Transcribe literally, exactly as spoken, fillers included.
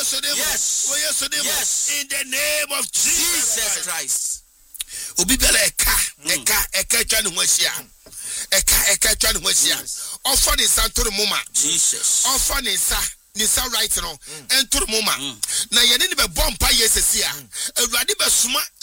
Yes. Yes. In the name of Jesus, Jesus Christ. Obi bele eka eka eka twa ne ho ahia. Eka eka twa ne ho ahia. Offer the santoro mama. Jesus. Offer ne sa ne sa right no. Entoro mama. Na ye ne be bompa yesesia. Awurade be suma